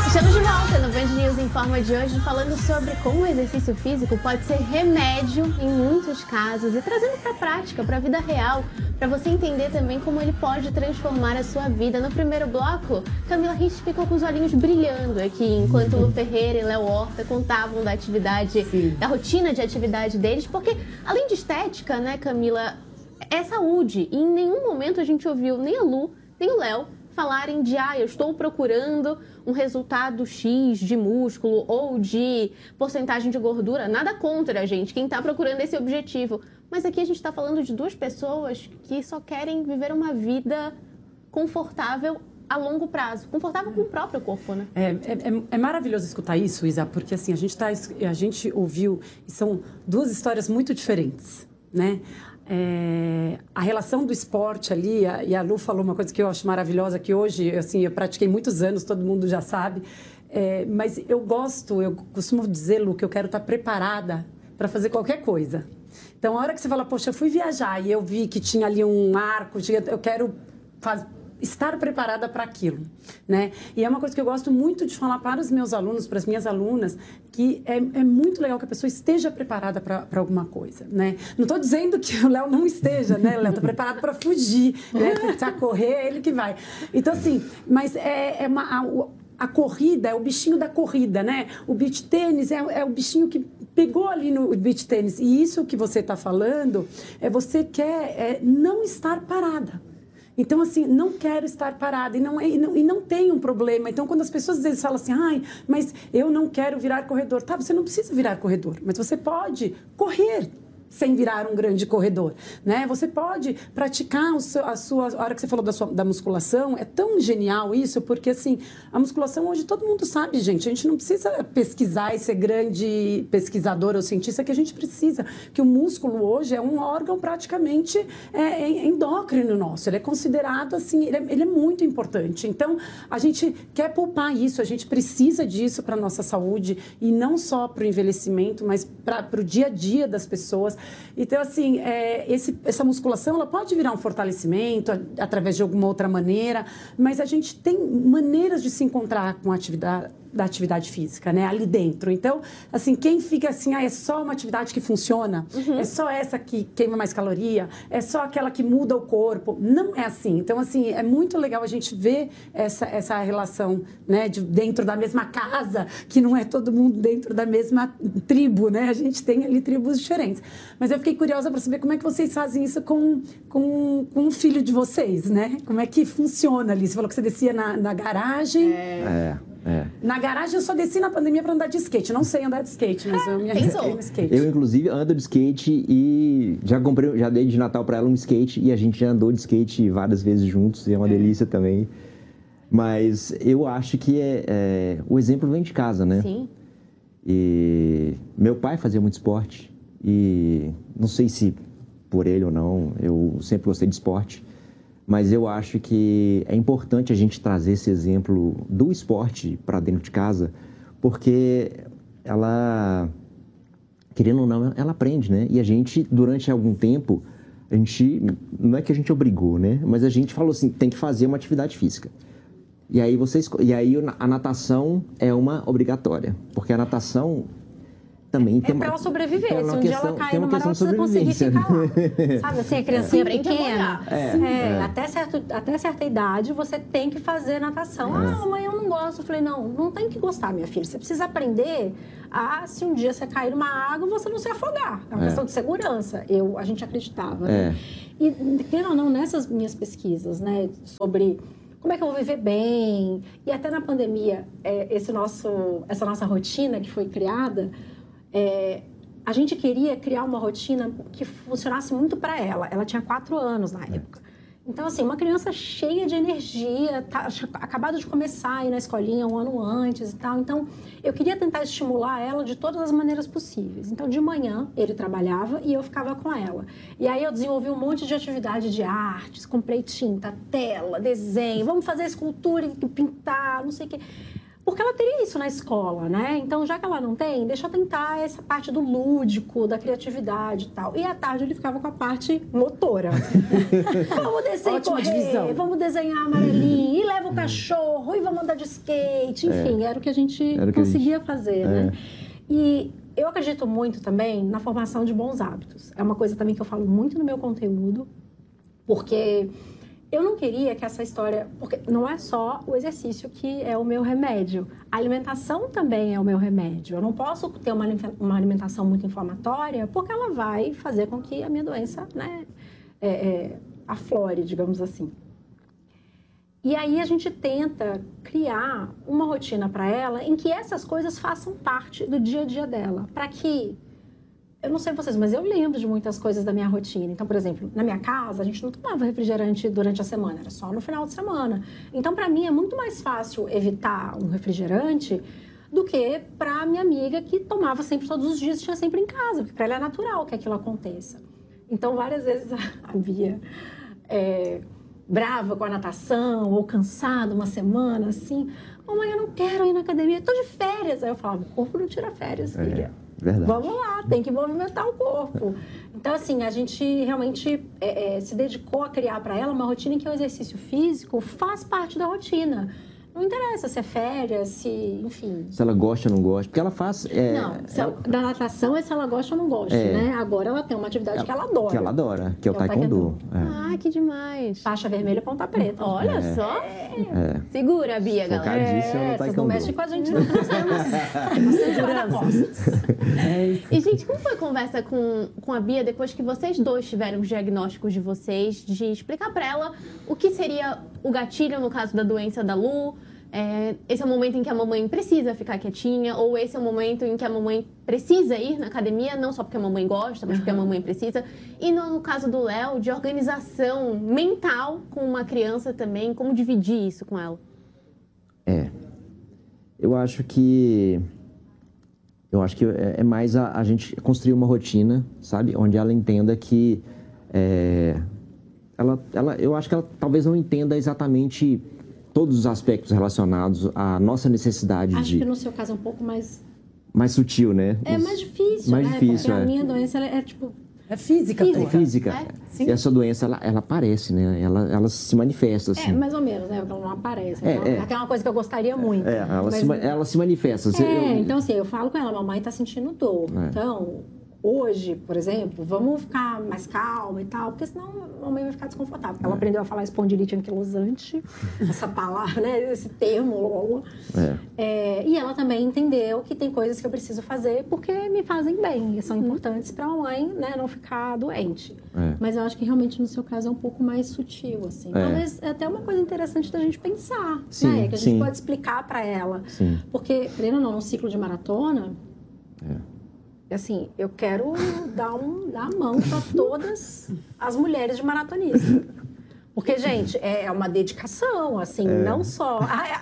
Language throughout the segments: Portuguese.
Estamos de volta no Band News Informa de hoje, falando sobre como o exercício físico pode ser remédio em muitos casos e trazendo para a prática, para a vida real, para você entender também como ele pode transformar a sua vida. No primeiro bloco, Camila Rich ficou com os olhinhos brilhando aqui, enquanto Lu Ferreira e Léo Horta contavam da atividade, da rotina de atividade deles, porque além de estética, né, Camila, é saúde. E em nenhum momento a gente ouviu nem a Lu, nem o Léo falarem de, eu estou procurando um resultado X de músculo ou de porcentagem de gordura. Nada contra, gente, quem está procurando esse objetivo. Mas aqui a gente está falando de duas pessoas que só querem viver uma vida confortável a longo prazo. Confortável com o próprio corpo, né? É maravilhoso escutar isso, Isa, porque assim, a gente ouviu, e são duas histórias muito diferentes, né? A relação do esporte ali, e a Lu falou uma coisa que eu acho maravilhosa, que hoje, assim, eu pratiquei muitos anos, todo mundo já sabe, mas eu costumo dizer, Lu, que eu quero estar preparada para fazer qualquer coisa. Então, a hora que você fala, poxa, eu fui viajar e eu vi que tinha ali um arco, eu quero estar preparada para aquilo, né? E é uma coisa que eu gosto muito de falar para os meus alunos, para as minhas alunas, que é muito legal que a pessoa esteja preparada para alguma coisa, né? Não estou dizendo que o Léo não esteja, né? O Léo está preparado para fugir, né? Se precisar correr, é ele que vai. Então, assim, mas a corrida é o bichinho da corrida, né? O beach tênis é o bichinho que pegou ali no beach tênis. E isso que você está falando, você quer não estar parada. Então, assim, não quero estar parada e não tem um problema. Então, quando as pessoas às vezes falam assim, mas eu não quero virar corredor. Tá, você não precisa virar corredor, mas você pode correr sem virar um grande corredor, né? Você pode praticar a hora que você falou da musculação, é tão genial isso, porque assim, a musculação hoje todo mundo sabe, gente, a gente não precisa pesquisar e ser grande pesquisador ou cientista, que a gente precisa, que o músculo hoje é um órgão praticamente endócrino nosso, ele é considerado assim, ele é muito importante, então a gente quer poupar isso, a gente precisa disso para a nossa saúde e não só para o envelhecimento, mas para o dia a dia das pessoas. Então, assim, essa musculação, ela pode virar um fortalecimento através de alguma outra maneira, mas a gente tem maneiras de se encontrar com a atividade física, né, ali dentro. Então, assim, quem fica assim, é só uma atividade que funciona, é só essa que queima mais caloria, é só aquela que muda o corpo, não é assim. Então, assim, é muito legal a gente ver essa relação, né, dentro da mesma casa, que não é todo mundo dentro da mesma tribo, né, a gente tem ali tribos diferentes. Mas eu fiquei curiosa para saber como é que vocês fazem isso com o filho de vocês, né, como é que funciona ali? Você falou que você descia na garagem. Na garagem eu só desci na pandemia para andar de skate. Não sei andar de skate, mas eu me arrisquei no skate. Eu, inclusive, ando de skate e já dei de Natal para ela um skate e a gente já andou de skate várias vezes juntos e é uma delícia também. Mas eu acho que o exemplo vem de casa, né? Sim. E meu pai fazia muito esporte e não sei se por ele ou não, eu sempre gostei de esporte. Mas eu acho que é importante a gente trazer esse exemplo do esporte para dentro de casa, porque ela, querendo ou não, ela aprende, né? E a gente, durante algum tempo, não é que a gente obrigou, né? Mas a gente falou assim, tem que fazer uma atividade física. E aí a natação é uma obrigatória, porque a natação também tem para ela sobreviver. Se um dia ela cair numa água, você conseguir ficar lá. Sabe assim, a criancinha pequena. Até certa idade, você tem que fazer natação. Mãe, eu não gosto. Eu falei, não tem que gostar, minha filha. Você precisa aprender se um dia você cair numa água, você não se afogar. É uma questão de segurança. A gente acreditava. Né? E, querendo ou não, nessas minhas pesquisas, né, sobre como é que eu vou viver bem, e até na pandemia, essa nossa rotina que foi criada, a gente queria criar uma rotina que funcionasse muito para ela. Ela tinha 4 anos na época. Então, assim, uma criança cheia de energia, acabado de começar a ir na escolinha um ano antes e tal. Então, eu queria tentar estimular ela de todas as maneiras possíveis. Então, de manhã, ele trabalhava e eu ficava com ela. E aí, eu desenvolvi um monte de atividade de artes, comprei tinta, tela, desenho, vamos fazer escultura e pintar, não sei o quê. Porque ela teria isso na escola, né? Então, já que ela não tem, deixa eu tentar essa parte do lúdico, da criatividade e tal. E à tarde ele ficava com a parte motora. Vamos descer e correr, divisão. Vamos desenhar amarelinho, e leva o cachorro, e vamos andar de skate. Enfim, era o que a gente conseguia fazer, né? E eu acredito muito também na formação de bons hábitos. É uma coisa também que eu falo muito no meu conteúdo, porque... eu não queria que essa história... porque não é só o exercício que é o meu remédio. A alimentação também é o meu remédio. Eu não posso ter uma alimentação muito inflamatória, porque ela vai fazer com que a minha doença, né, aflore, digamos assim. E aí a gente tenta criar uma rotina para ela em que essas coisas façam parte do dia a dia dela. Para que... eu não sei vocês, mas eu lembro de muitas coisas da minha rotina. Então, por exemplo, na minha casa, a gente não tomava refrigerante durante a semana, era só no final de semana. Então, para mim, é muito mais fácil evitar um refrigerante do que para minha amiga que tomava sempre todos os dias e tinha sempre em casa, porque para ela é natural que aquilo aconteça. Então, várias vezes a Bia, brava com a natação ou cansada uma semana, assim, mamãe, eu não quero ir na academia, estou de férias. Aí eu falava, o corpo não tira férias, filha. Verdade. Vamos lá, tem que movimentar o corpo. Então, assim, a gente realmente se dedicou a criar para ela uma rotina em que o exercício físico faz parte da rotina. Não interessa se é férias, se, enfim... se ela gosta ou não gosta, porque ela faz... da natação é se ela gosta ou não gosta, né? Agora ela tem uma atividade que ela adora. Que ela adora, que é o taekwondo. Ah, que demais. Faixa vermelha, ponta preta. Olha só. Segura a Bia, galera. Vocês não mexem com a gente, não. Nós temos segurança. E, gente, como foi a conversa com a Bia depois que vocês dois tiveram os diagnósticos de vocês, de explicar pra ela o que seria o gatilho no caso da doença da Lu? Esse é o momento em que a mamãe precisa ficar quietinha, ou esse é o momento em que a mamãe precisa ir na academia, não só porque a mamãe gosta, mas porque a mamãe precisa. E no caso do Léo, de organização mental com uma criança também, como dividir isso com ela? Eu acho que é mais a gente construir uma rotina, sabe? Onde ela entenda que... eu acho que ela talvez não entenda exatamente todos os aspectos relacionados à nossa necessidade Acho que no seu caso é um pouco mais... mais sutil, né? É mais difícil, mais difícil, porque a minha doença é tipo... é física. É física. E essa doença, ela aparece, né? Ela se manifesta, assim. Mais ou menos, né? Porque ela não aparece. Então, até uma coisa que eu gostaria muito. Ela se manifesta. Então, assim, eu falo com ela, mamãe tá sentindo dor. Então, hoje, por exemplo, vamos ficar mais calma e tal, porque senão a mamãe vai ficar desconfortável. Porque ela aprendeu a falar espondilite anquilosante, essa palavra, né? Esse termo longo. E ela também entendeu que tem coisas que eu preciso fazer porque me fazem bem e são importantes para a mãe, né, não ficar doente. Mas eu acho que realmente no seu caso é um pouco mais sutil, assim. Talvez é até uma coisa interessante da gente pensar, né? Que a gente pode explicar para ela. Porque, querendo ou não, no ciclo de maratona... assim, eu quero dar a mão para todas as mulheres de maratonista. Porque, gente, é uma dedicação, assim, não só...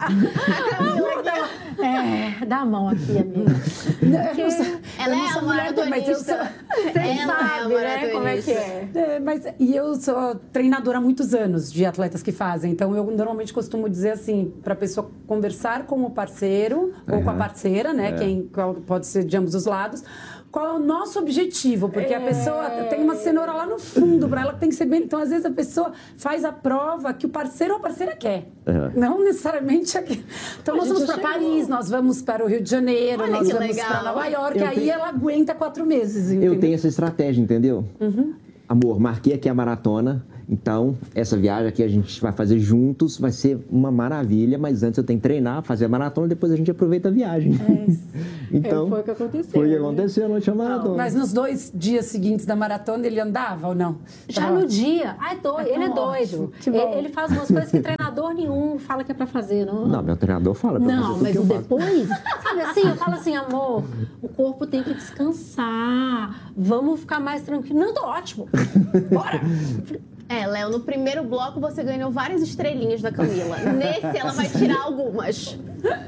dá a mão aqui, amiga. Ela é a maratonista. Você sabe, né, como é que é. E eu sou treinadora há muitos anos de atletas que fazem. Então, eu normalmente costumo dizer assim, para a pessoa conversar com o parceiro ou com a parceira, né, quem pode ser de ambos os lados, qual é o nosso objetivo, porque a pessoa tem uma cenoura lá no fundo, para ela tem que ser bem... Então, às vezes, a pessoa faz a prova que o parceiro ou a parceira quer. Não necessariamente aqui. Então, nós vamos para Paris, nós vamos para o Rio de Janeiro, nós vamos para Nova York, aí ela aguenta 4 meses, entendeu? Eu tenho essa estratégia, entendeu? Amor, marquei aqui a maratona, então essa viagem aqui a gente vai fazer juntos, vai ser uma maravilha, mas antes eu tenho que treinar, fazer a maratona, depois a gente aproveita a viagem. Então, foi o que aconteceu. Foi o que aconteceu, não tinha maratona. Mas nos 2 dias seguintes da maratona, ele andava ou não? Já no dia. Ele é doido. Ele faz umas coisas que treinador nenhum fala que é pra fazer, não? Não, meu treinador fala pra fazer. Não, mas depois... Sabe assim, eu falo assim, amor, o corpo tem que descansar, vamos ficar mais tranquilo. Não, tô ótimo. Bora! Léo, no primeiro bloco você ganhou várias estrelinhas da Camila. Nesse, ela vai tirar algumas.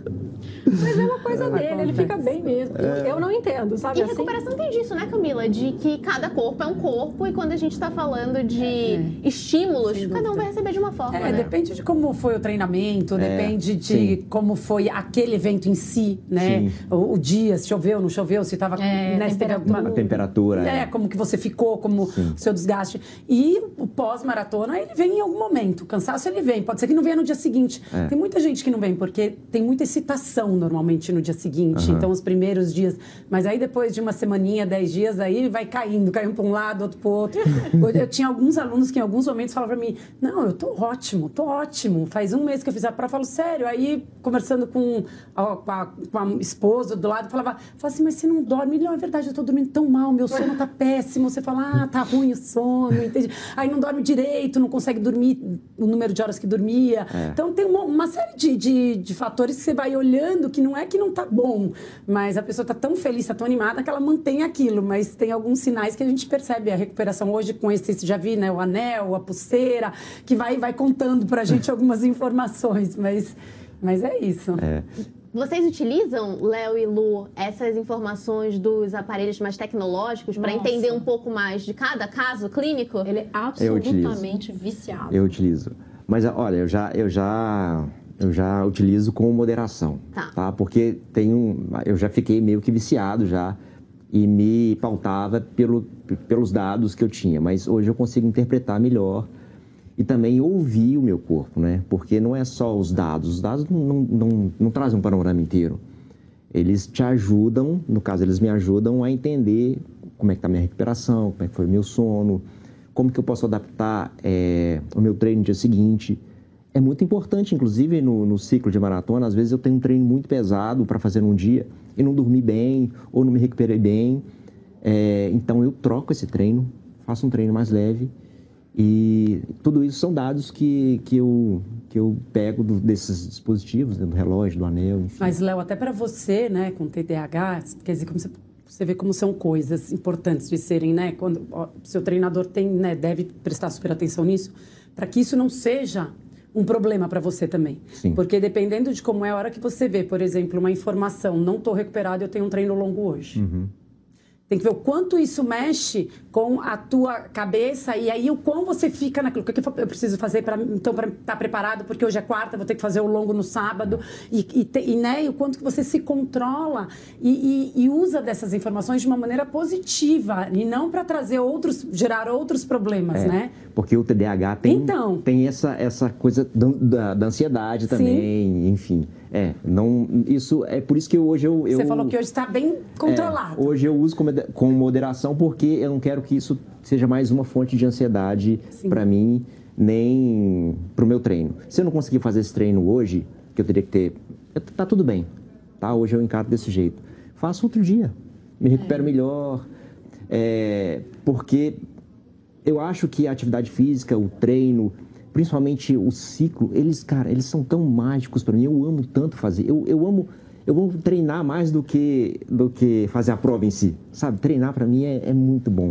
Mas é uma coisa dele, ele fica bem mesmo. Eu não entendo, sabe? E recuperação tem disso, né, Camila? De que cada corpo é um corpo e quando a gente tá falando de estímulos, cada um vai receber de uma forma. Né? Depende de como foi o treinamento, depende de como foi aquele evento em si, né? O dia, se choveu, não choveu, se tava... né, se teve a temperatura. Como que você ficou, como o seu desgaste. E o pós-maratona, ele vem em algum momento. O cansaço, ele vem. Pode ser que não venha no dia seguinte. Tem muita gente que não vem, porque tem muita excitação normalmente no dia seguinte. Então, os primeiros dias. Mas aí, depois de uma semaninha, 10 dias, aí vai caindo para um lado, outro para o outro. Eu tinha alguns alunos que em alguns momentos falavam para mim, não, eu tô ótimo. Faz um mês que eu fiz a prova, eu falo, sério. Aí, conversando com a esposa do lado, falava assim, mas você não dorme? Não, é verdade, eu tô dormindo tão mal, meu sono tá péssimo. Você fala, tá ruim o sono, entende? Aí não dorme direito, não consegue dormir o número de horas que dormia. Então, tem uma série de fatores que você vai olhando que não é que não tá bom, mas a pessoa tá tão feliz, tá tão animada que ela mantém aquilo, mas tem alguns sinais que a gente percebe. A recuperação hoje com esse, já vi, né, o anel, a pulseira, que vai contando pra gente algumas informações, mas é isso. Vocês utilizam, Léo e Lu, essas informações dos aparelhos mais tecnológicos para entender um pouco mais de cada caso clínico? Ele é absolutamente viciado. Eu utilizo. Mas, olha, eu já utilizo com moderação, tá? Porque eu já fiquei meio que viciado já e me pautava pelos dados que eu tinha. Mas hoje eu consigo interpretar melhor e também ouvir o meu corpo, né? Porque não é só os dados não trazem um panorama inteiro. Eles te ajudam, no caso, eles me ajudam a entender como é que está a minha recuperação, como é que foi o meu sono, como que eu posso adaptar o meu treino no dia seguinte. É muito importante, inclusive, no ciclo de maratona, às vezes eu tenho um treino muito pesado para fazer num dia e não dormi bem ou não me recuperei bem. Então, eu troco esse treino, faço um treino mais leve e tudo isso são dados que eu pego desses dispositivos, né, do relógio, do anel, enfim. Mas, Léo, até para você, né, com TDAH, quer dizer, como você vê como são coisas importantes de serem, né, quando o seu treinador deve prestar super atenção nisso, para que isso não seja um problema para você também. Sim. Porque dependendo de como é a hora que você vê, por exemplo, uma informação, não estou recuperado, eu tenho um treino longo hoje. Tem que ver o quanto isso mexe com a tua cabeça e aí o quão você fica naquilo. O que eu preciso fazer para estar preparado? Porque hoje é quarta, vou ter que fazer o longo no sábado. E o quanto que você se controla e usa dessas informações de uma maneira positiva e não para gerar outros problemas, né? Porque o TDAH tem essa coisa da ansiedade também, enfim. Isso é por isso que hoje Você falou que hoje está bem controlado. Hoje eu uso com moderação porque eu não quero que isso seja mais uma fonte de ansiedade para mim, nem para o meu treino. Se eu não conseguir fazer esse treino hoje, que eu teria que ter... Tá tudo bem, tá? Hoje eu encaro desse jeito. Faço outro dia, me recupero melhor, porque eu acho que a atividade física, o treino, principalmente o ciclo, eles são tão mágicos para mim. Eu amo tanto fazer. Eu amo treinar mais do que fazer a prova em si, sabe? Treinar para mim é muito bom.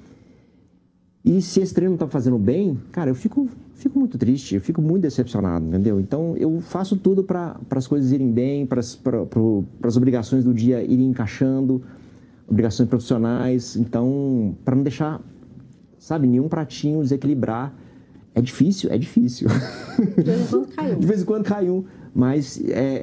E se esse treino não tá fazendo bem, cara, eu fico muito triste, eu fico muito decepcionado, entendeu? Então, eu faço tudo para as coisas irem bem, para as obrigações do dia irem encaixando, obrigações profissionais. Então, para não deixar, sabe, nenhum pratinho desequilibrar. É difícil. De vez em quando cai um. De vez em quando cai um, mas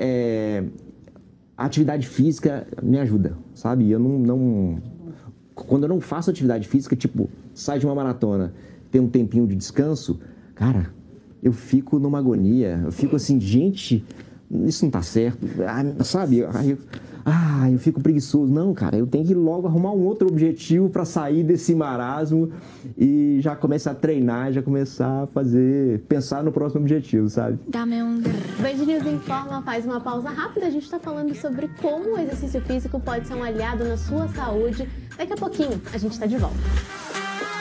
a atividade física me ajuda, sabe? Quando eu não faço atividade física, tipo, sai de uma maratona, tem um tempinho de descanso, cara, eu fico numa agonia, eu fico assim, gente, isso não tá certo, sabe? Eu fico preguiçoso. Não, cara, eu tenho que logo arrumar um outro objetivo para sair desse marasmo e já começar a treinar, já começar a pensar no próximo objetivo, sabe? Band News Informa faz uma pausa rápida. A gente está falando sobre como o exercício físico pode ser um aliado na sua saúde. Daqui a pouquinho a gente está de volta.